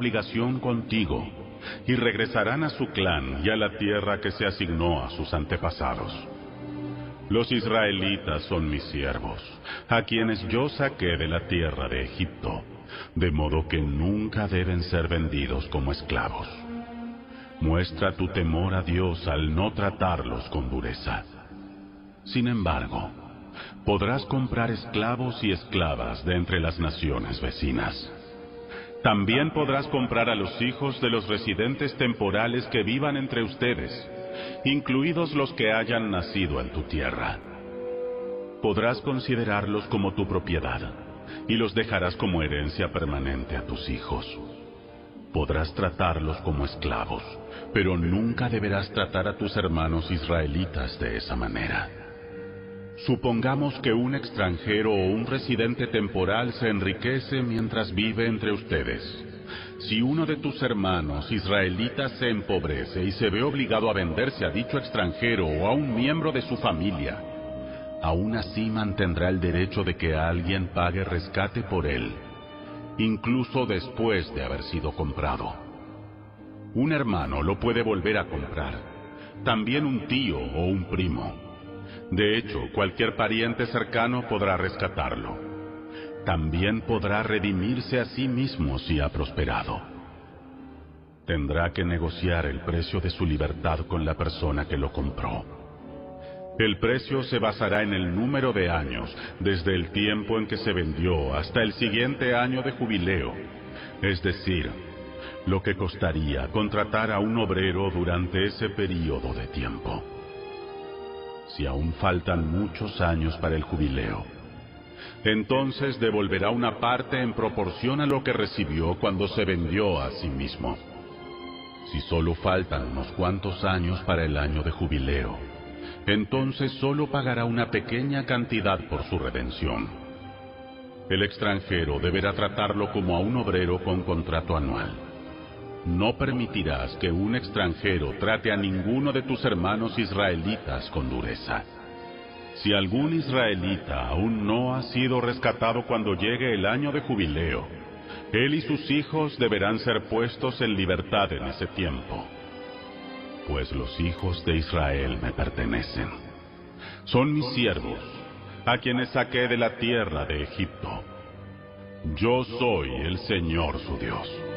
obligación contigo, y regresarán a su clan y a la tierra que se asignó a sus antepasados. Los israelitas son mis siervos, a quienes yo saqué de la tierra de Egipto, de modo que nunca deben ser vendidos como esclavos. Muestra tu temor a Dios al no tratarlos con dureza. Sin embargo, podrás comprar esclavos y esclavas de entre las naciones vecinas. También podrás comprar a los hijos de los residentes temporales que vivan entre ustedes, incluidos los que hayan nacido en tu tierra. Podrás considerarlos como tu propiedad, y los dejarás como herencia permanente a tus hijos. Podrás tratarlos como esclavos, pero nunca deberás tratar a tus hermanos israelitas de esa manera. Supongamos que un extranjero o un residente temporal se enriquece mientras vive entre ustedes. Si uno de tus hermanos israelitas se empobrece y se ve obligado a venderse a dicho extranjero o a un miembro de su familia, aún así mantendrá el derecho de que alguien pague rescate por él, incluso después de haber sido comprado. Un hermano lo puede volver a comprar, también un tío o un primo. De hecho, cualquier pariente cercano podrá rescatarlo. También podrá redimirse a sí mismo si ha prosperado. Tendrá que negociar el precio de su libertad con la persona que lo compró. El precio se basará en el número de años, desde el tiempo en que se vendió hasta el siguiente año de jubileo, es decir, lo que costaría contratar a un obrero durante ese período de tiempo. Si aún faltan muchos años para el jubileo, entonces devolverá una parte en proporción a lo que recibió cuando se vendió a sí mismo. Si solo faltan unos cuantos años para el año de jubileo, entonces solo pagará una pequeña cantidad por su redención. El extranjero deberá tratarlo como a un obrero con contrato anual. No permitirás que un extranjero trate a ninguno de tus hermanos israelitas con dureza. Si algún israelita aún no ha sido rescatado cuando llegue el año de jubileo, él y sus hijos deberán ser puestos en libertad en ese tiempo, pues los hijos de Israel me pertenecen. Son mis siervos, a quienes saqué de la tierra de Egipto. Yo soy el Señor su Dios.